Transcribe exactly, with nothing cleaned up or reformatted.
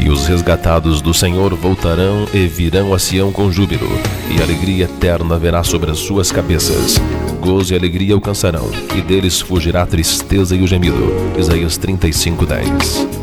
os resgatados do Senhor voltarão e virão a Sião com júbilo, e alegria eterna haverá sobre as suas cabeças. Gozo e alegria alcançarão, e deles fugirá a tristeza e o gemido. Isaías trinta e cinco, dez.